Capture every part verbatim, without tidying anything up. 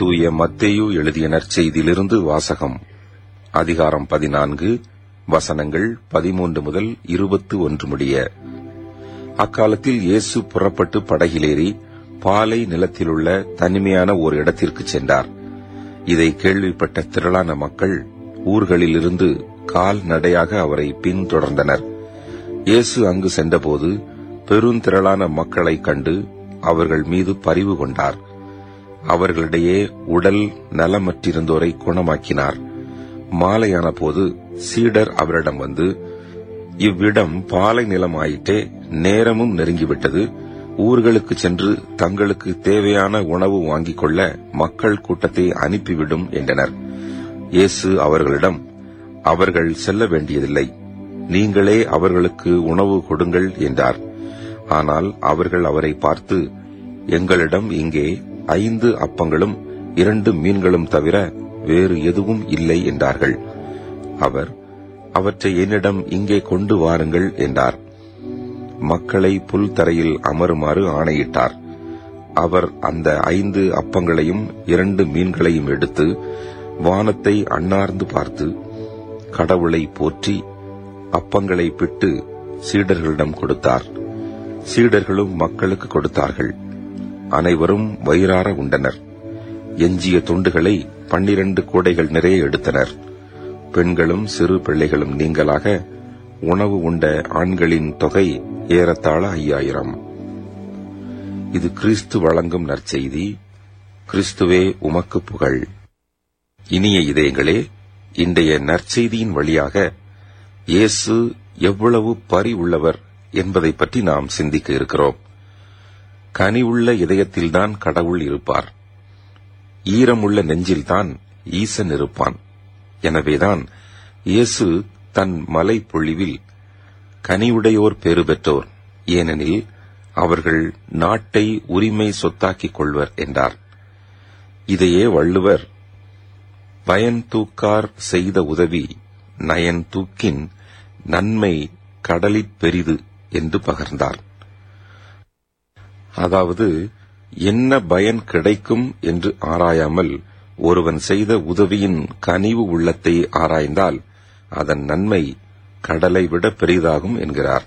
தூய மத்தேயு எழுதிய நற்செய்தியிலிருந்து வாசகம். அதிகாரம் பதினான்கு, வசனங்கள் பதிமூன்று முதல் இருபத்தி ஒன்று முடிய. அக்காலத்தில் இயேசு புறப்பட்டு படகிலேறி பாலை நிலத்திலுள்ள தனிமையான ஓர் இடத்திற்கு சென்றார். இதை கேள்விப்பட்ட திரளான மக்கள் ஊர்களிலிருந்து கால்நடையாக அவரை பின்தொடர்ந்தனர். இயேசு அங்கு சென்றபோது பெருந்திரளான மக்களைக் கண்டு அவர்கள் மீது பரிவு கொண்டார். அவர்களிடையே உடல் நலமற்றிருந்தோரை குணமாக்கினார். மாலையான போது சீடர் அவரிடம் வந்து, இவ்விடம் பாலை நிலமாயிற்றே, நேரமும் நெருங்கிவிட்டது, ஊர்களுக்கு சென்று தங்களுக்கு தேவையான உணவு வாங்கிக் கொள்ள மக்கள் கூட்டத்தை அனுப்பிவிடும் என்றனர். இயேசு அவர்களிடம், அவர்கள் செல்ல வேண்டியதில்லை, நீங்களே அவர்களுக்கு உணவு கொடுங்கள் என்றார். ஆனால் அவர்கள் அவரை பார்த்து, எங்களிடம் இங்கே ஐந்து அப்பங்களும் இரண்டு மீன்களும் தவிர வேறு எதுவும் இல்லை என்றார்கள். அவர், அவற்றை என்னிடம் இங்கே கொண்டு வாருங்கள் என்றார். மக்களை புல் தரையில் அமருமாறு ஆணையிட்டார். அவர் அந்த ஐந்து அப்பங்களையும் இரண்டு மீன்களையும் எடுத்து வானத்தை அண்ணார்ந்து பார்த்து கடவுளை போற்றி அப்பங்களை பிட்டு சீடர்களிடம் கொடுத்தார். சீடர்களும் மக்களுக்கு கொடுத்தார்கள். அனைவரும் வயிறார உண்டனர். எஞ்சிய துண்டுகளை பன்னிரண்டு கூடைகள் நிறைய எடுத்தனர். பெண்களும் சிறு பிள்ளைகளும் நீங்களாக உணவு உண்ட ஆண்களின் தொகை ஏறத்தாழ ஐயாயிரம். இது கிறிஸ்து வழங்கும் நற்செய்தி. கிறிஸ்துவே உமக்கு புகழ். இனிய இதயங்களே, இன்றைய நற்செய்தியின் வழியாக இயேசு எவ்வளவு பரி உள்ளவர் என்பதை பற்றி நாம் சிந்திக்க இருக்கிறோம். கனி உள்ள இதயத்தில்தான் கடவுள் இருப்பார். ஈரமுள்ள நெஞ்சில்தான் ஈசன் இருப்பான். எனவேதான் இயேசு தன் மலை பொழிவில் கனிவுடையோர் பேறு பெற்றோர், ஏனெனில் அவர்கள் நாட்டை உரிமை சொத்தாக்கிக் கொள்வர் என்றார். இதையே வள்ளுவர், பயன் தூக்கார் செய்த உதவி நயன் தூக்கின் நன்மை கடலிற் பெரிது என்று பகர்ந்தார். அதாவது, என்ன பயன் கிடைக்கும் என்று ஆராயாமல் ஒருவன் செய்த உதவியின் கனிவு உள்ளத்தை ஆராய்ந்தால் அதன் நன்மை கடலை விட பெரிதாகும் என்கிறார்.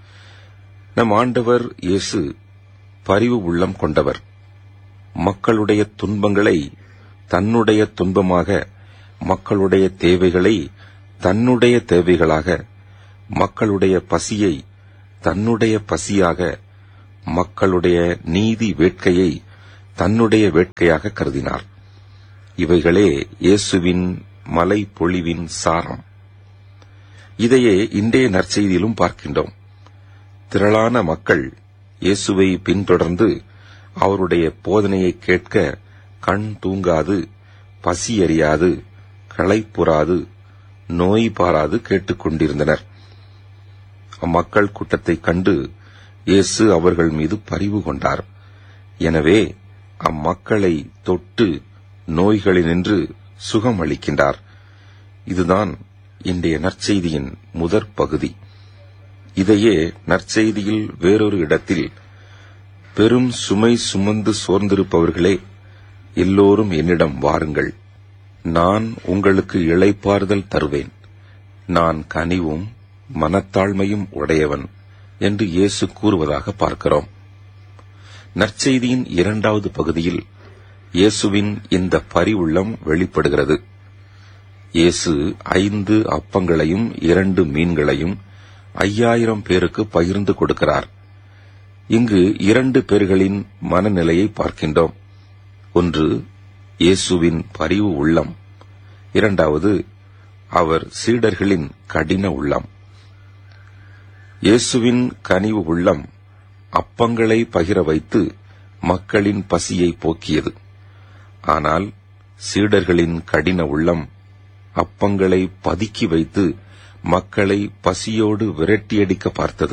நம் ஆண்டவர் இயேசு பரிவு உள்ளம் கொண்டவர். மக்களுடைய துன்பங்களை தன்னுடைய துன்பமாக, மக்களுடைய தேவைகளை தன்னுடைய தேவைகளாக, மக்களுடைய பசியை தன்னுடைய பசியாக, மக்களுடைய நீதி வேட்கையை தன்னுடைய வேட்கையாக கருதினார். இவைகளே இயேசுவின் மலை பொழிவின் சாரம். இதையே இன்றைய நற்செய்தியிலும் பார்க்கின்றோம். திரளான மக்கள் இயேசுவை பின்தொடர்ந்து அவருடைய போதனையை கேட்க கண் தூங்காது, பசி அறியாது, களைப்புறாது, நோய் பாராது கேட்டுக்கொண்டிருந்தனர். அம்மக்கள் கூட்டத்தைக் கண்டு இயேசு அவர்கள் மீது பரிவு கொண்டார். எனவே அம்மக்களை தொட்டு நோய்களினின்று சுகம் அளிக்கின்றார். இதுதான் இன்றைய நற்செய்தியின் முதற் பகுதி. இதையே நற்செய்தியில் வேறொரு இடத்தில், பெரும் சுமை சுமந்து சோர்ந்திருப்பவர்களே, எல்லோரும் என்னிடம் வாருங்கள், நான் உங்களுக்கு இளைப்பாறுதல் தருவேன், நான் கனிவும் மனத்தாழ்மையும் உடையவன் என்று இயேசு கூறுவதாக பார்க்கிறோம். நற்செய்தியின் இரண்டாவது பகுதியில் இயேசுவின் இந்த பரிவுள்ளம் வெளிப்படுகிறது. இயேசு ஐந்து அப்பங்களையும் இரண்டு மீன்களையும் ஐயாயிரம் பேருக்கு பகிர்ந்து கொடுக்கிறார். இங்கு இரண்டு பேர்களின் மனநிலையை பார்க்கின்றோம். ஒன்று இயேசுவின் பரிவு உள்ளம், இரண்டாவது அவர் சீடர்களின் கடின உள்ளம். இயேசுவின் கனிவு உள்ளம் அப்பங்களை பகிர வைத்து மக்களின் பசியை போக்கியது. ஆனால் சீடர்களின் கடின உள்ளம் அப்பங்களை பதுக்கி வைத்து மக்களை பசியோடு விரட்டியடிக்க பார்த்தது.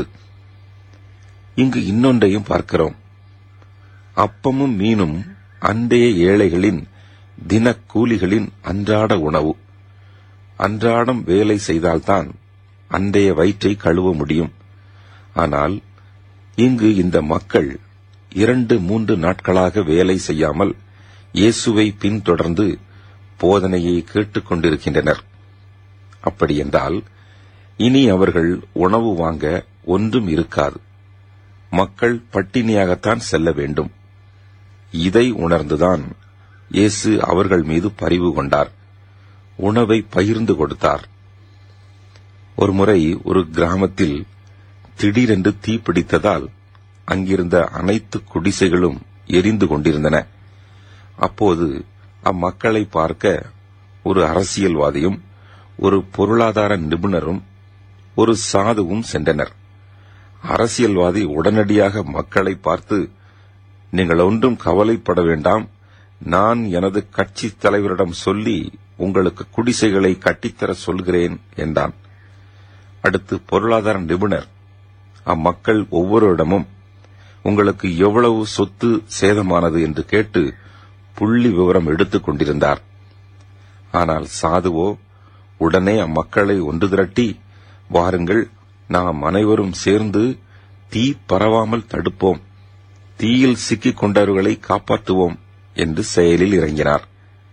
இங்கு இன்னொன்றையும் பார்க்கிறோம். அப்பமும் மீனும் அன்றைய ஏழைகளின் தினக்கூலிகளின் அன்றாட உணவு. அன்றாடம் வேலை செய்தால்தான் அன்றைய வயிற்றை கழுவ முடியும். ஆனால் இங்கு இந்த மக்கள் இரண்டு மூன்று நாட்களாக வேலை செய்யாமல் இயேசுவை பின்தொடர்ந்து போதனையை கேட்டுக் கொண்டிருக்கின்றனர். அப்படியென்றால் இனி அவர்கள் உணவு வாங்க ஒன்றும் இருக்காது. மக்கள் பட்டினியாகத்தான் செல்ல வேண்டும். இதை உணர்ந்துதான் இயேசு அவர்கள் மீது பரிவு கொண்டார். உணவை பகிர்ந்து கொடுத்தார். ஒருமுறை ஒரு கிராமத்தில் திடீரென்று தீப்பிடித்ததால் அங்கிருந்த அனைத்து குடிசைகளும் எரிந்து கொண்டிருந்தன. அப்போது அம்மக்களை பார்க்க ஒரு அரசியல்வாதியும் ஒரு பொருளாதார நிபுணரும் ஒரு சாதுவும் சென்றனர். அரசியல்வாதி உடனடியாக மக்களை பார்த்து, நீங்கள் ஒன்றும் கவலைப்பட வேண்டாம், நான் எனது கட்சி தலைவரிடம் சொல்லி உங்களுக்கு குடிசைகளை கட்டித்தர சொல்கிறேன் என்றான். அடுத்து பொருளாதார நிபுணர் அம்மக்கள் ஒவ்வொருவரிடமும் உங்களுக்கு எவ்வளவு சொத்து சேதமானது என்று கேட்டு புள்ளி விவரம் எடுத்துக் கொண்டிருந்தார். ஆனால் சாதுவோ உடனே அம்மக்களை ஒன்று திரட்டி, வாருங்கள், நாம் அனைவரும் சேர்ந்து தீ பரவாமல் தடுப்போம், தீயில் சிக்கிக் கொண்டவர்களை காப்பாற்றுவோம் என்று செயலில் இறங்கினார்.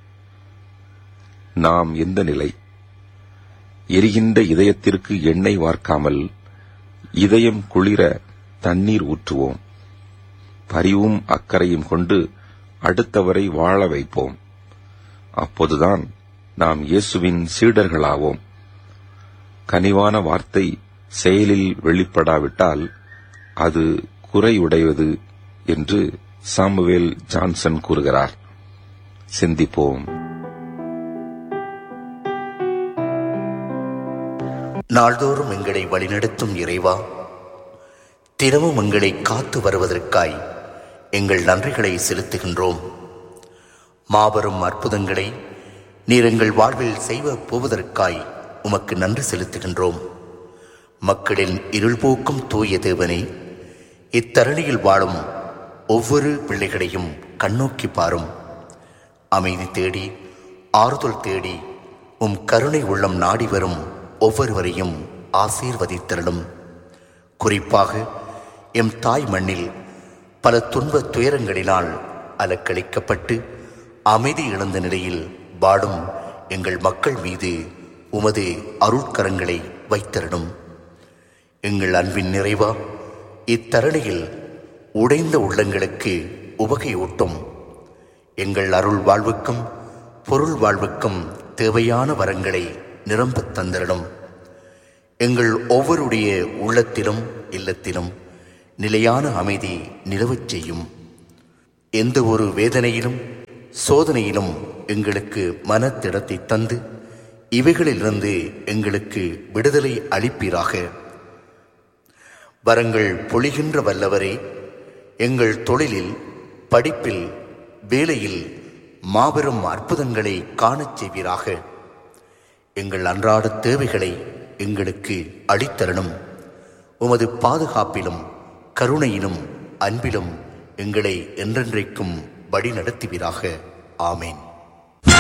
நாம் எந்த நிலை? எரிகின்ற இதயத்திற்கு எண்ணெய் வார்க்காமல் இதயம் குளிர தண்ணீர் ஊற்றுவோம். பரிவும் அக்கறையும் கொண்டு அடுத்தவரை வாழ வைப்போம். அப்போதுதான் நாம் இயேசுவின் சீடர்களாவோம். கனிவான வார்த்தை செயலில் வெளிப்படாவிட்டால் அது குறையுடையது என்று சாமுவேல் ஜான்சன் கூறுகிறார். சிந்திப்போம். நாள்தோறும் எங்களை வழிநடத்தும் இறைவா, தினமும் எங்களை காத்து வருவதற்காய் எங்கள் நன்றிகளை செலுத்துகின்றோம். மாபெரும் அற்புதங்களை நீர் எங்கள் வாழ்வில் செய்வ போவதற்காய் உமக்கு நன்றி செலுத்துகின்றோம். மக்களின் இருள் போக்கும் தூய தேவனே, இத்தரணியில் வாழும் ஒவ்வொரு பிள்ளைகளையும் கண்ணோக்கி பாரும். அமைதி தேடி ஆறுதல் தேடி உம் கருணை உள்ளம் நாடி வரும் ஒவ்வொருவரையும் ஆசீர்வதித்தருளும். குறிப்பாக எம் தாய் மண்ணில் பல துன்ப துயரங்களினால் அலக்களிக்கப்பட்டு அமைதி இழந்த நிலையில் வாடும் எங்கள் மக்கள் மீது உமது அருட்கரங்களை வைத்தருளும். எங்கள் அன்பின் நிறைவா, இத்தரணியில் உடைந்த உள்ளங்களுக்கு உவகையூட்டும். எங்கள் அருள் வாழ்வுக்கும் பொருள் வாழ்வுக்கும் தேவையான வரங்களை நிரம்பத் தந்திரணும். எங்கள் ஒவ்வொருடைய உள்ளத்திலும் இல்லத்திலும் நிலையான அமைதி நிலவச் செய்யும். எந்த ஒரு வேதனையிலும் சோதனையிலும் எங்களுக்கு மனத்திடத்தை தந்து இவைகளிலிருந்து எங்களுக்கு விடுதலை அளிப்பீராக. வரங்கள் பொழிகின்ற வல்லவரே, எங்கள் தொழிலில், படிப்பில், வேலையில் மாபெரும் அற்புதங்களை காணச் செய்வீராக. எங்கள் அன்றாட தேவைகளை எங்களுக்கு அளித்தரணும். உமது பாதுகாப்பிலும் கருணையிலும் அன்பிலும் எங்களை என்றென்றைக்கும் வழி நடத்துவீராக. ஆமேன்.